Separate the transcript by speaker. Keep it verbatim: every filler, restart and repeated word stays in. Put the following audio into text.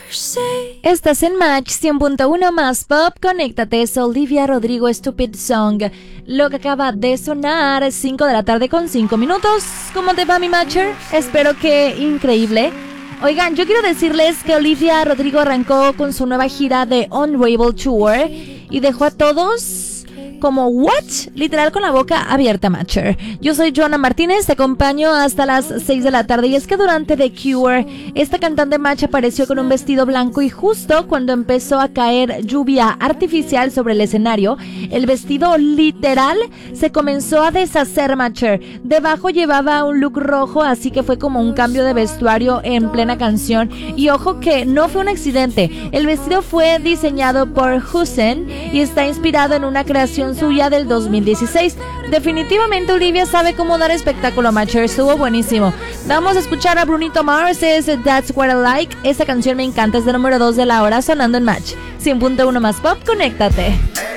Speaker 1: Estás en Match cien punto uno más Pop. Conéctate, es Olivia Rodrigo, Stupid Song. Lo que acaba de sonar, cinco de la tarde con cinco minutos. ¿Cómo te va, mi Matcher? Espero que increíble. Oigan, yo quiero decirles que Olivia Rodrigo arrancó con su nueva gira de Unravel Tour y dejó a todos como ¿what? Literal con la boca abierta, Matcher. Yo soy Joana Martínez, te acompaño hasta las seis de la tarde. Y es que durante The Cure, esta cantante Match apareció con un vestido blanco y justo cuando empezó a caer lluvia artificial sobre el escenario, el vestido literal se comenzó a deshacer, Matcher. Debajo llevaba un look rojo, así que fue como un cambio de vestuario en plena canción. Y ojo que no fue un accidente, el vestido fue diseñado por Hussein y está inspirado en una creación suya del dos mil dieciséis. Definitivamente Olivia sabe cómo dar espectáculo, Matcher. Estuvo buenísimo. Vamos a escuchar a Brunito Mars, es That's What I Like. Esta canción me encanta, es de número dos de la hora, sonando en Match cien punto uno más Pop. Conéctate.